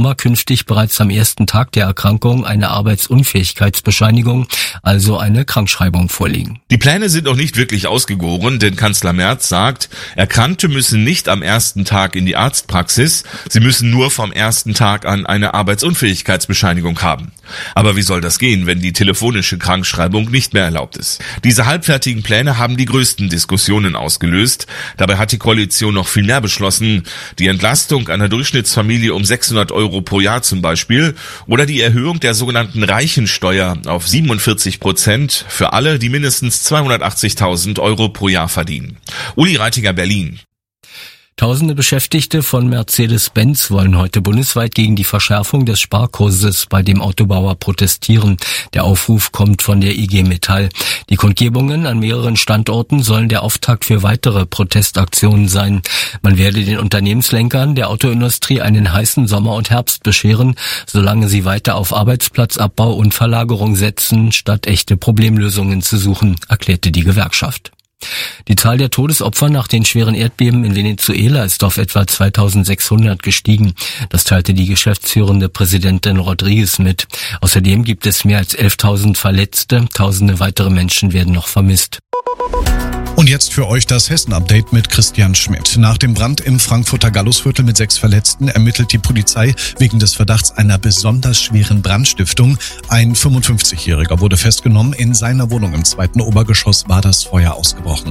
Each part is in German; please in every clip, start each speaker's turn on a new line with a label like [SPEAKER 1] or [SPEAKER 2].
[SPEAKER 1] Nummer künftig bereits am ersten Tag der Erkrankung eine Arbeitsunfähigkeitsbescheinigung, also eine Krankschreibung, vorliegen.
[SPEAKER 2] Die Pläne sind noch nicht wirklich ausgegoren, denn Kanzler Merz sagt, Erkrankte müssen nicht am ersten Tag in die Arztpraxis, sie müssen nur vom ersten Tag an eine Arbeitsunfähigkeitsbescheinigung haben. Aber wie soll das gehen, wenn die telefonische Krankschreibung nicht mehr erlaubt ist? Diese halbfertigen Pläne haben die größten Diskussionen ausgelöst. Dabei hat die Koalition noch viel mehr beschlossen. Die Entlastung einer Durchschnittsfamilie um 600 € pro Jahr zum Beispiel oder die Erhöhung der sogenannten Reichensteuer auf 47% für alle, die mindestens 280.000 € pro Jahr verdienen. Uli Reitiger, Berlin.
[SPEAKER 1] Tausende Beschäftigte von Mercedes-Benz wollen heute bundesweit gegen die Verschärfung des Sparkurses bei dem Autobauer protestieren. Der Aufruf kommt von der IG Metall. Die Kundgebungen an mehreren Standorten sollen der Auftakt für weitere Protestaktionen sein. Man werde den Unternehmenslenkern der Autoindustrie einen heißen Sommer und Herbst bescheren, solange sie weiter auf Arbeitsplatzabbau und Verlagerung setzen, statt echte Problemlösungen zu suchen, erklärte die Gewerkschaft. Die Zahl der Todesopfer nach den schweren Erdbeben in Venezuela ist auf etwa 2600 gestiegen. Das teilte die geschäftsführende Präsidentin Rodriguez mit. Außerdem gibt es mehr als 11.000 Verletzte. Tausende weitere Menschen werden noch vermisst.
[SPEAKER 3] Und jetzt für euch das Hessen-Update mit Christian Schmidt. Nach dem Brand im Frankfurter Gallusviertel mit 6 Verletzten ermittelt die Polizei wegen des Verdachts einer besonders schweren Brandstiftung. Ein 55-Jähriger wurde festgenommen. In seiner Wohnung im 2. Obergeschoss war das Feuer ausgebrochen.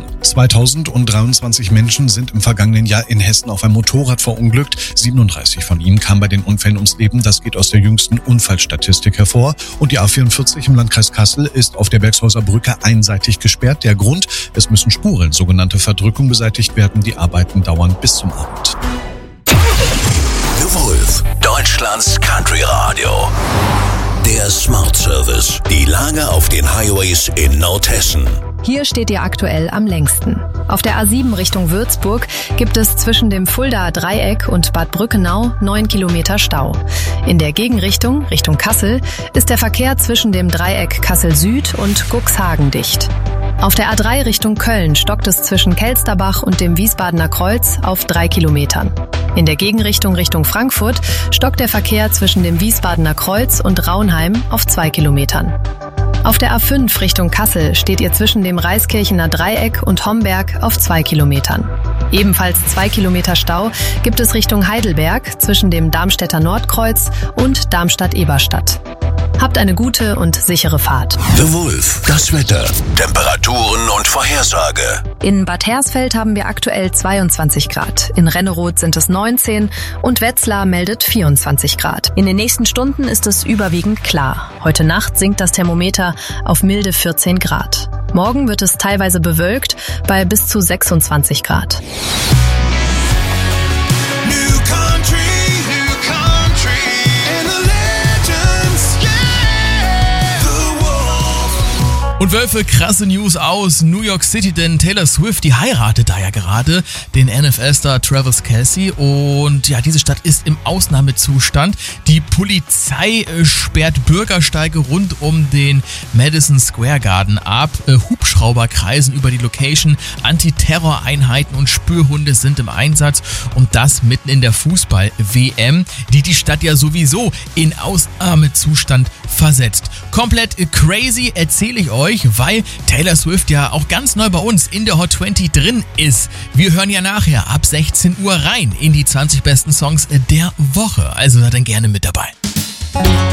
[SPEAKER 3] 2023 Menschen sind im vergangenen Jahr in Hessen auf einem Motorrad verunglückt. 37 von ihnen kamen bei den Unfällen ums Leben. Das geht aus der jüngsten Unfallstatistik hervor. Und die A44 im Landkreis Kassel ist auf der Bergshäuser Brücke einseitig gesperrt. Der Grund: es müssen Spuren, sogenannte Verdrückung, beseitigt werden. Die Arbeiten dauern bis zum Abend.
[SPEAKER 4] The Wolf, Deutschlands Country Radio. Der Smart Service. Die Lage auf den Highways in Nordhessen.
[SPEAKER 5] Hier steht ihr aktuell am längsten. Auf der A7 Richtung Würzburg gibt es zwischen dem Fuldaer Dreieck und Bad Brückenau 9 Kilometer Stau. In der Gegenrichtung, Richtung Kassel, ist der Verkehr zwischen dem Dreieck Kassel Süd und Cuxhagen dicht. Auf der A3 Richtung Köln stockt es zwischen Kelsterbach und dem Wiesbadener Kreuz auf 3 Kilometern. In der Gegenrichtung Richtung Frankfurt stockt der Verkehr zwischen dem Wiesbadener Kreuz und Raunheim auf 2 Kilometern. Auf der A5 Richtung Kassel steht ihr zwischen dem Reiskirchener Dreieck und Homberg auf 2 Kilometern. Ebenfalls 2 Kilometer Stau gibt es Richtung Heidelberg zwischen dem Darmstädter Nordkreuz und Darmstadt-Eberstadt. Habt eine gute und sichere Fahrt.
[SPEAKER 4] The Wolf, das Wetter, Temperaturen und Vorhersage.
[SPEAKER 5] In Bad Hersfeld haben wir aktuell 22 Grad. In Renneroth sind es 19 und Wetzlar meldet 24 Grad. In den nächsten Stunden ist es überwiegend klar. Heute Nacht sinkt das Thermometer auf milde 14 Grad. Morgen wird es teilweise bewölkt bei bis zu 26 Grad.
[SPEAKER 6] Und Wölfe, krasse News aus New York City, denn Taylor Swift, die heiratet da ja gerade den NFL-Star Travis Kelce und ja, diese Stadt ist im Ausnahmezustand. Die Polizei sperrt Bürgersteige rund um den Madison Square Garden ab. Hubschrauber kreisen über die Location, Antiterroreinheiten und Spürhunde sind im Einsatz und das mitten in der Fußball-WM, die Stadt ja sowieso in Ausnahmezustand versetzt. Komplett crazy erzähle ich euch, weil Taylor Swift ja auch ganz neu bei uns in der Hot 20 drin ist. Wir hören ja nachher ab 16 Uhr rein in die 20 besten Songs der Woche. Also seid dann gerne mit dabei.